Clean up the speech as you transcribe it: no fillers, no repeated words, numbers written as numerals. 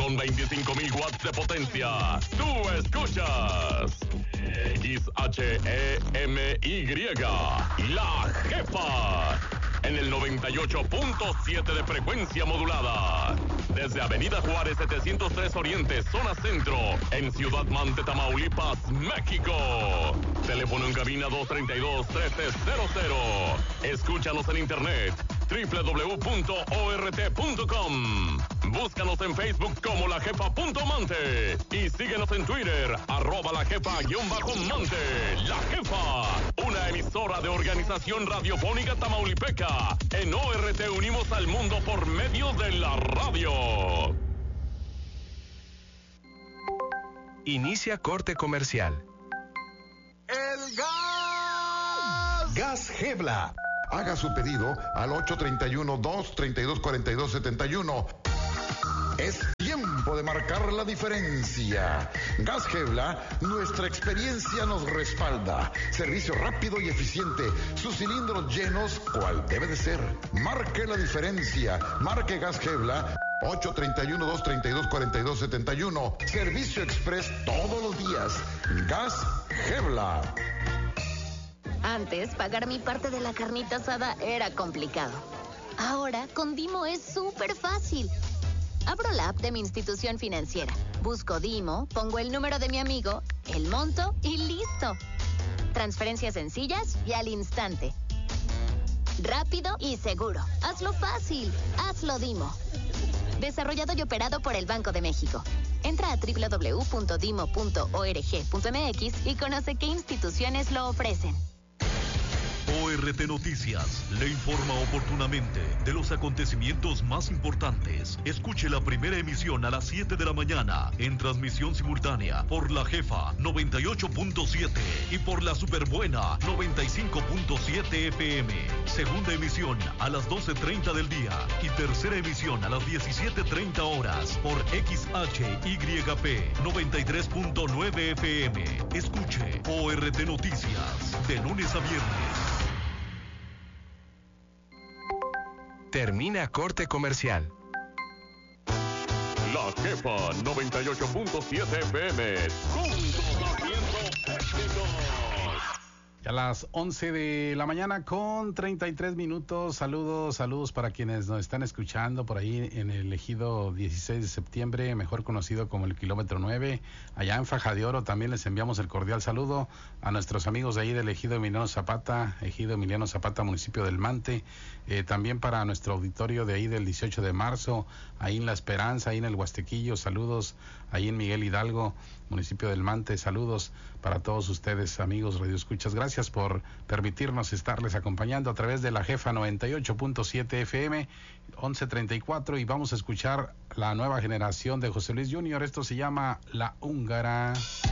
con 25,000 watts de potencia. Tú escuchas XHEMY, La Jefa, en el 98.7 de frecuencia modulada. Desde Avenida Juárez 703 Oriente, zona centro, en Ciudad Mante, Tamaulipas, México. Teléfono en cabina 232-1300. Escúchanos en internet www.ort.com. Búscanos en Facebook como lajefa.mante y síguenos en Twitter @lajefa_mante. La Jefa, una emisora de Organización Radiofónica Tamaulipeca. En ORT unimos al mundo por medio de la radio. Inicia corte comercial. ¡El gas! Gas Gebla. Haga su pedido al 831-232-4271. Es tiempo de marcar la diferencia. Gas Gebla, nuestra experiencia nos respalda. Servicio rápido y eficiente. Sus cilindros llenos, cual debe de ser. Marque la diferencia. Marque Gas Gebla. 831-232-4271. Servicio express todos los días. Gas Gebla. Antes, pagar mi parte de la carnita asada era complicado. Ahora, con Dimo es súper fácil. Abro la app de mi institución financiera, busco Dimo, pongo el número de mi amigo, el monto y listo. Transferencias sencillas y al instante. Rápido y seguro. Hazlo fácil. Hazlo Dimo. Desarrollado y operado por el Banco de México. Entra a www.dimo.org.mx y conoce qué instituciones lo ofrecen. ORT Noticias le informa oportunamente de los acontecimientos más importantes. Escuche la primera emisión a las 7 de la mañana en transmisión simultánea por La Jefa 98.7 y por La Superbuena 95.7 FM. Segunda emisión a las 12:30 del día y tercera emisión a las 17:30 horas por XHYP 93.9 FM. Escuche ORT Noticias de lunes a viernes. Termina corte comercial. La Jefa 98.7 FM. Juntos haciendo éxito. A las 11 de la mañana con 33 minutos. Saludos para quienes nos están escuchando por ahí en el ejido 16 de septiembre, mejor conocido como el kilómetro 9. Allá en Faja de Oro también les enviamos el cordial saludo a nuestros amigos de ahí del ejido Emiliano Zapata, municipio del Mante. También para nuestro auditorio de ahí del 18 de marzo, ahí en La Esperanza, ahí en el Huastequillo. Saludos ahí en Miguel Hidalgo, municipio del Mante. Saludos para todos ustedes, amigos radioescuchas. Gracias por permitirnos estarles acompañando a través de La Jefa 98.7 FM, 11:34, y vamos a escuchar la nueva generación de José Luis Junior. Esto se llama La Húngara.